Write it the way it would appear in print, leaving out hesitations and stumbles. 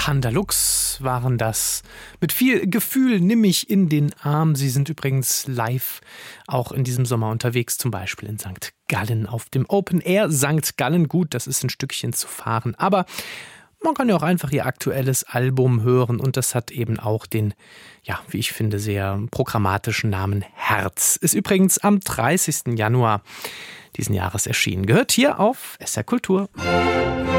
Pandalux waren das. Mit viel Gefühl nimm mich in den Arm. Sie sind übrigens live auch in diesem Sommer unterwegs, zum Beispiel in St. Gallen auf dem Open Air St. Gallen. Gut, das ist ein Stückchen zu fahren, aber man kann ja auch einfach ihr aktuelles Album hören und das hat eben auch den, ja, wie ich finde, sehr programmatischen Namen Herz. Ist übrigens am 30. Januar diesen Jahres erschienen. Gehört hier auf SR Kultur.